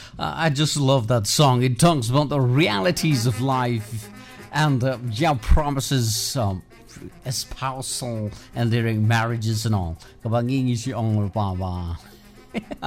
I just love that song. It talks about the realities of life and promises espousal and during marriages and all. Kapag ngingi si Ong Papa.